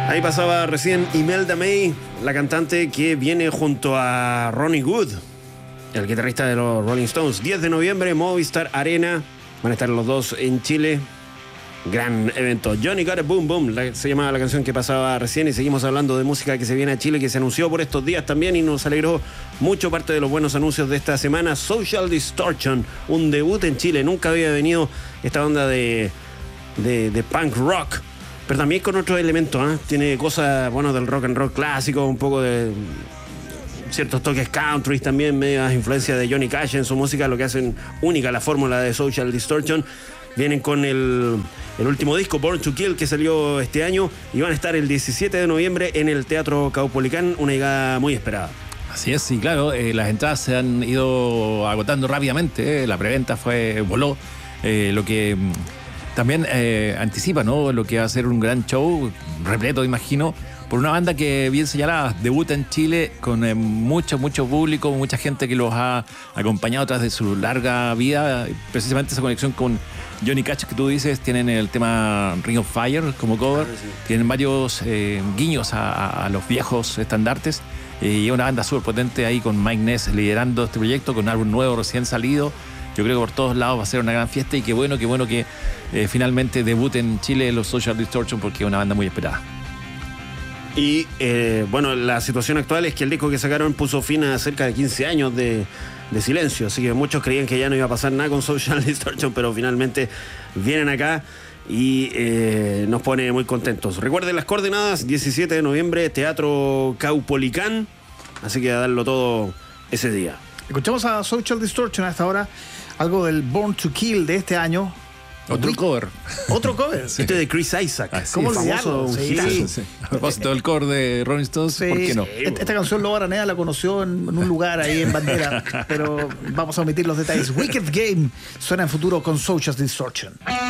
Ahí pasaba recién Imelda May, la cantante que viene junto a Ronnie Wood, el guitarrista de los Rolling Stones. 10 de noviembre, Movistar Arena. Van a estar los dos en Chile. Gran evento. Johnny Got a Boom Boom, se llamaba la canción que pasaba recién. Y seguimos hablando de música que se viene a Chile, que se anunció por estos días también y nos alegró mucho. Parte de los buenos anuncios de esta semana: Social Distortion, un debut en Chile. Nunca había venido esta banda de punk rock, pero también con otros elementos, ¿eh? Tiene cosas, bueno, del rock and roll clásico, un poco de ciertos toques country también, medias influencias de Johnny Cash en su música, lo que hacen única la fórmula de Social Distortion. Vienen con el último disco, Born to Kill, que salió este año, y van a estar el 17 de noviembre en el Teatro Caupolicán, una llegada muy esperada. Así es, sí, claro, las entradas se han ido agotando rápidamente, la preventa voló, lo que también anticipa, ¿no?, lo que va a ser un gran show, repleto, imagino, por una banda que, bien señalada, debuta en Chile con mucho público, mucha gente que los ha acompañado tras de su larga vida. Precisamente esa conexión con Johnny Cash que tú dices, tienen el tema Ring of Fire como cover, sí. Tienen varios guiños a los viejos estandartes, y una banda súper potente ahí con Mike Ness liderando este proyecto, con un álbum nuevo recién salido. Yo creo que por todos lados va a ser una gran fiesta, y qué bueno que finalmente debute en Chile los Social Distortion, porque es una banda muy esperada. Y bueno, la situación actual es que el disco que sacaron puso fin a cerca de 15 años de silencio, así que muchos creían que ya no iba a pasar nada con Social Distortion, pero finalmente vienen acá y nos pone muy contentos. Recuerden las coordenadas: 17 de noviembre, Teatro Caupolicán, así que a darlo todo ese día. Escuchamos a Social Distortion a esta hora, algo del Born to Kill de este año. Otro cover. Otro cover. Sí. Este de Chris Isaac. ¿Cómo olvidarlo? Sí. A propósito del cover de Rolling Stones, sí, ¿por qué no? Esta canción Loba Araneda la conoció en un lugar ahí en Bandera, pero vamos a omitir los detalles. Wicked Game suena en futuro con Social Distortion.